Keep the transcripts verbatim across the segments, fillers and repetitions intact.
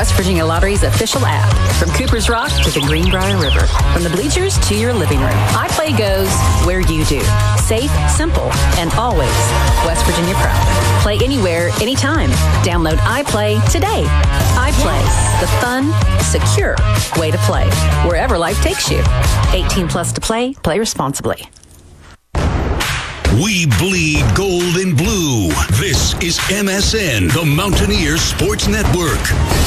West Virginia Lottery's official app. From Cooper's Rock to the Greenbrier River. From the bleachers to your living room. iPlay goes where you do. Safe, simple, and always West Virginia proud. Play anywhere, anytime. Download iPlay today. iPlay, the fun, secure way to play. Wherever life takes you. eighteen plus to play. Play responsibly. We bleed gold and blue. This is M S N, the Mountaineer Sports Network.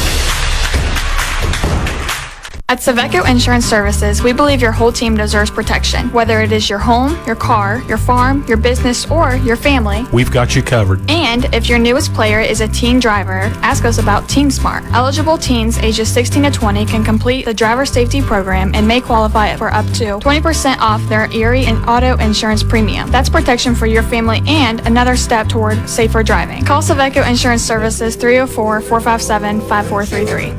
At Saveco Insurance Services, we believe your whole team deserves protection. Whether it is your home, your car, your farm, your business, or your family, we've got you covered. And if your newest player is a teen driver, ask us about Teen Smart. Eligible teens ages sixteen to twenty can complete the driver safety program and may qualify for up to twenty percent off their Erie and auto insurance premium. That's protection for your family and another step toward safer driving. Call Saveco Insurance Services three oh four, four five seven, five four three three.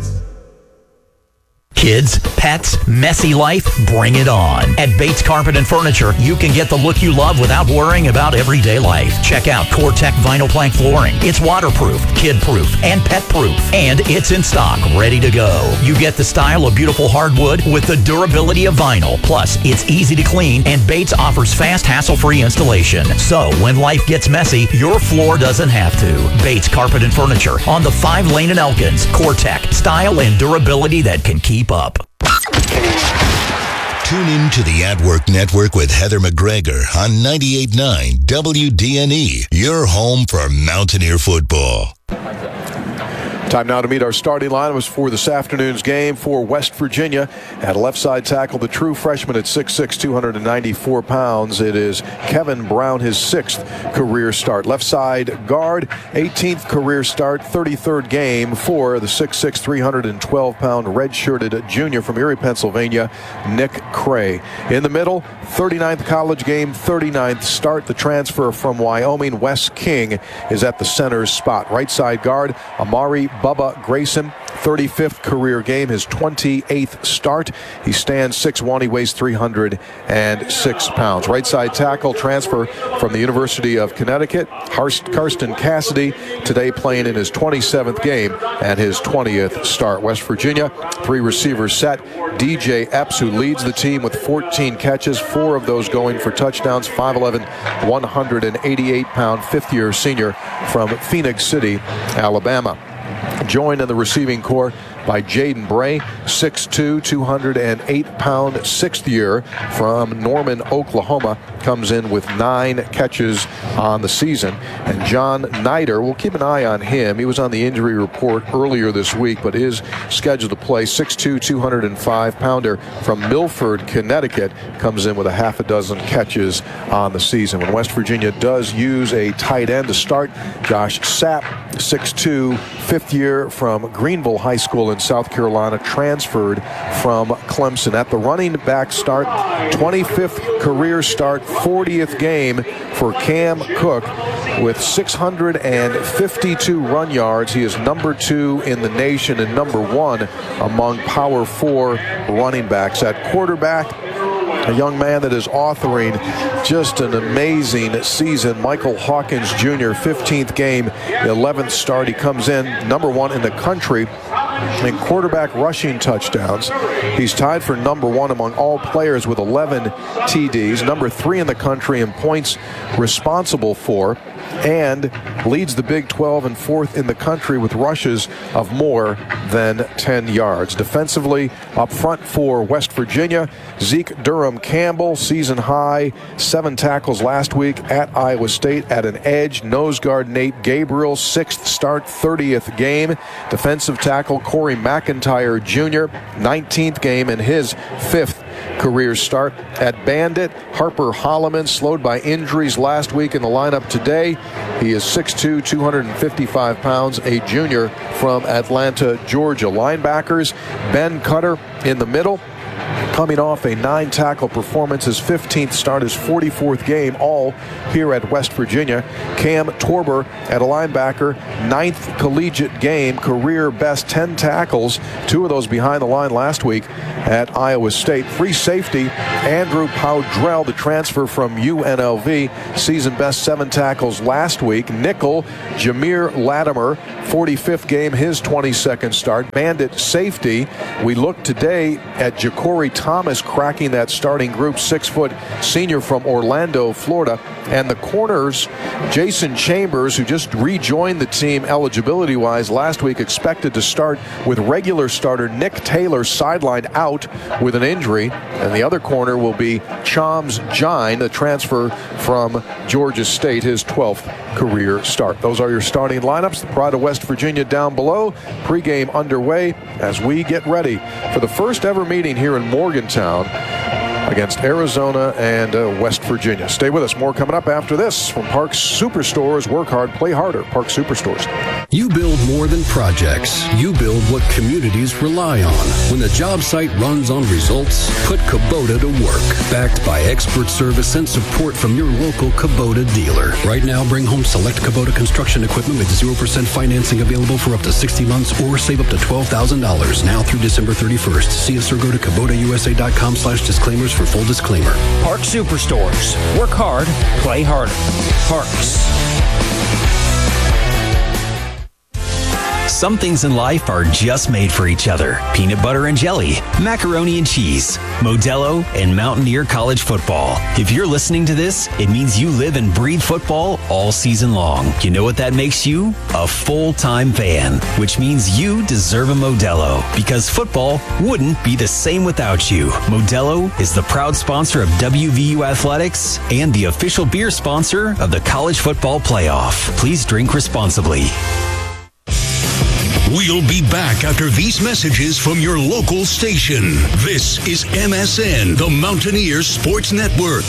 Kids, pets, messy life, bring it on. At Bates Carpet and Furniture, you can get the look you love without worrying about everyday life. Check out CoreTech Vinyl Plank Flooring. It's waterproof, kid-proof, and pet-proof. And it's in stock, ready to go. You get the style of beautiful hardwood with the durability of vinyl. Plus, it's easy to clean, and Bates offers fast, hassle-free installation. So, when life gets messy, your floor doesn't have to. Bates Carpet and Furniture on the five lane in Elkins. CoreTech, style and durability that can keep up. Tune in to the At Work Network with Heather McGregor on ninety-eight point nine W D N E, your home for Mountaineer football. Time now to meet our starting line. It was for this afternoon's game for West Virginia. At left side tackle, the true freshman at six six, two hundred ninety-four pounds. It is Kevin Brown, his sixth career start. Left side guard, eighteenth career start, thirty-third game for the six six, three hundred twelve pound redshirted junior from Erie, Pennsylvania, Nick Cray. In the middle, thirty-ninth college game, thirty-ninth start. The transfer from Wyoming, Wes King, is at the center spot. Right side guard, Amari Bubba Grayson, thirty-fifth career game, his twenty-eighth start. He stands six one, he weighs three hundred six pounds. Right side tackle, transfer from the University of Connecticut, Karsten Cassidy, today playing in his twenty-seventh game and his twentieth start. West Virginia, three receivers set. D J Epps, who leads the team with fourteen catches, four of those going for touchdowns, five eleven, one hundred eighty-eight pound fifth-year senior from Phoenix City, Alabama. Joined in the receiving corps by Jaden Bray, six two, two hundred eight pound, sixth year from Norman, Oklahoma, comes in with nine catches on the season. And John Nider, we'll keep an eye on him. He was on the injury report earlier this week, but is scheduled to play. six two, two hundred five pounder from Milford, Connecticut, comes in with a half a dozen catches on the season. When West Virginia does use a tight end to start, Josh Sapp, six two, fifth year from Greenville High School in South Carolina, transferred from Clemson. At the running back start, twenty-fifth career start, fortieth game for Cam Cook with six hundred fifty-two run yards. He is number two in the nation and number one among Power Four running backs. At quarterback, a young man that is authoring just an amazing season, Michael Hawkins Junior, fifteenth game, eleventh start. He comes in number one in the country in quarterback rushing touchdowns. He's tied for number one among all players with eleven T Ds, number three in the country in points responsible for, and leads the Big twelve and fourth in the country with rushes of more than ten yards. Defensively, up front for West Virginia, Zeke Durham Campbell, season high, seven tackles last week at Iowa State. At an edge, nose guard Nate Gabriel, sixth start, thirtieth game. Defensive tackle Corey McIntyre Junior, nineteenth game and his fifth career start. At bandit, Harper Holloman, slowed by injuries last week in the lineup today. He is six two, two hundred fifty-five pounds, a junior from Atlanta, Georgia. Linebackers, Ben Cutter in the middle. coming off a nine-tackle performance, his fifteenth start, his forty-fourth game, all here at West Virginia. Cam Torber at a linebacker, ninth collegiate game, career best ten tackles, two of those behind the line last week at Iowa State. Free safety, Andrew Powdrell, the transfer from U N L V, season best seven tackles last week. Nickel, Jameer Latimer, forty-fifth game, his twenty-second start. Bandit safety, we look today at Ja'Cory Thomas cracking that starting group, six-foot senior from Orlando, Florida. And the corners, Jason Chambers, who just rejoined the team eligibility-wise last week, expected to start with regular starter Nick Taylor sidelined out with an injury. And the other corner will be Chams Jine, the transfer from Georgia State, his twelfth career start. Those are your starting lineups. The Pride of West Virginia down below. Pregame underway as we get ready for the first ever meeting here in Morgantown against Arizona and uh, West Virginia. Stay with us. More coming up after this from Parks Superstores. Work hard, play harder. Parks Superstores. You build more than projects. You build what communities rely on. When the job site runs on results, put Kubota to work. Backed by expert service and support from your local Kubota dealer. Right now, bring home select Kubota construction equipment with zero percent financing available for up to sixty months or save up to twelve thousand dollars now through December thirty-first. See us or go to Kubota U S A dot com slash disclaimers for full disclaimer. Parks Superstores. Work hard, play harder. Parks. Some things in life are just made for each other. Peanut butter and jelly, macaroni and cheese, Modelo, and Mountaineer College football. If you're listening to this, it means you live and breathe football all season long. You know what that makes you? A full-time fan, which means you deserve a Modelo, because football wouldn't be the same without you. Modelo is the proud sponsor of W V U Athletics and the official beer sponsor of the College Football Playoff. Please drink responsibly. We'll be back after these messages from your local station. This is M S N, the Mountaineer Sports Network.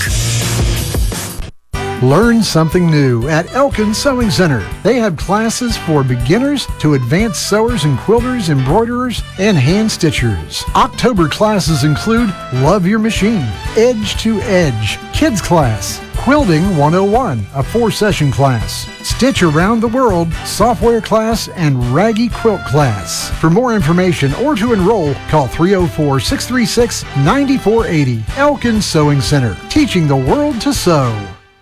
Learn something new at Elkin Sewing Center. They have classes for beginners to advanced sewers and quilters, embroiderers, and hand stitchers. October classes include Love Your Machine, Edge to Edge, Kids Class, Quilting one oh one, a four-session class, Stitch Around the World, Software Class, and Raggy Quilt Class. For more information or to enroll, call three oh four, six three six, nine four eight oh. Elkin Sewing Center, teaching the world to sew.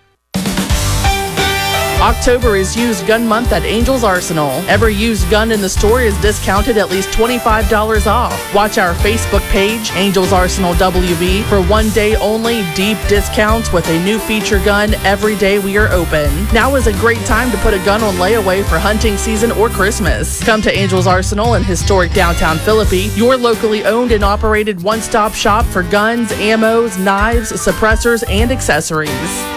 October is Used Gun Month at Angels Arsenal. Every used gun in the store is discounted at least twenty-five dollars off. Watch our Facebook page, Angels Arsenal W V, for one day only deep discounts with a new feature gun every day we are open. Now is a great time to put a gun on layaway for hunting season or Christmas. Come to Angels Arsenal in historic downtown Philippi, your locally owned and operated one-stop shop for guns, ammos, knives, suppressors, and accessories.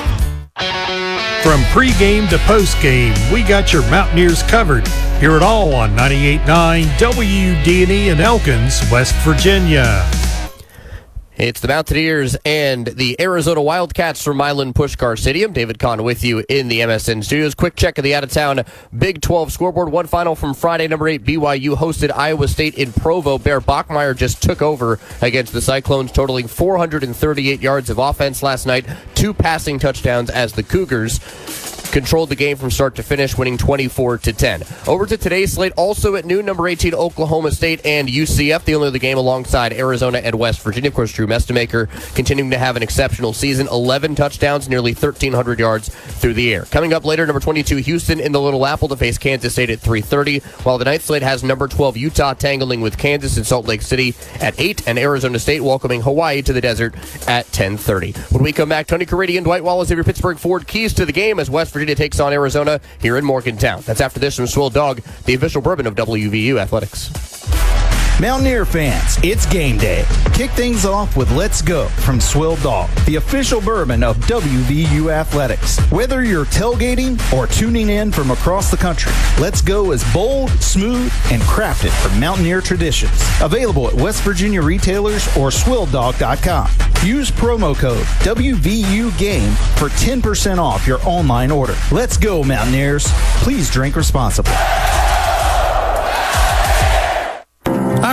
From pregame to postgame, we got your Mountaineers covered. Hear it all on ninety-eight point nine W D N E in Elkins, West Virginia. It's the Mountaineers and the Arizona Wildcats from Milan Puskar Stadium. David Kahn with you in the M S N studios. Quick check of the out-of-town Big twelve scoreboard. One final from Friday. Number eight, B Y U hosted Iowa State in Provo. Bear Bachmeier just took over against the Cyclones, totaling four hundred thirty-eight yards of offense last night. Two passing touchdowns as the Cougars controlled the game from start to finish, winning twenty-four to ten. Over to today's slate, also at noon, number eighteen, Oklahoma State and U C F, the only other game alongside Arizona and West Virginia. Of course, Drew Mestemaker continuing to have an exceptional season, eleven touchdowns, nearly thirteen hundred yards through the air. Coming up later, number twenty-two, Houston in the Little Apple to face Kansas State at three thirty, while the night slate has number twelve, Utah tangling with Kansas in Salt Lake City at eight, and Arizona State welcoming Hawaii to the desert at ten thirty. When we come back, Tony Caridi and Dwight Wallace have your Pittsburgh Ford keys to the game as West Virginia takes on Arizona here in Morgantown. That's after this from Swill Dog, the official bourbon of W V U Athletics. Mountaineer fans, it's game day. Kick things off with Let's Go from Swill Dog, the official bourbon of W V U Athletics. Whether you're tailgating or tuning in from across the country, Let's Go is bold, smooth, and crafted for Mountaineer traditions. Available at West Virginia retailers or swill dog dot com. Use promo code W V U Game for ten percent off your online order. Let's go, Mountaineers. Please drink responsibly.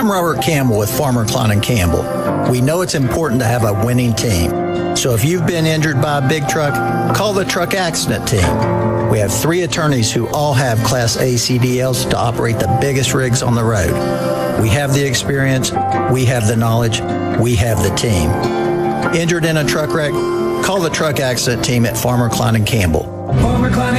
I'm Robert Campbell with Farmer Klein and Campbell. We know it's important to have a winning team. So if you've been injured by a big truck, call the truck accident team. We have three attorneys who all have Class A C D Ls to operate the biggest rigs on the road. We have the experience, we have the knowledge, we have the team. Injured in a truck wreck? Call the truck accident team at Farmer Klein and Campbell. Farmer Klein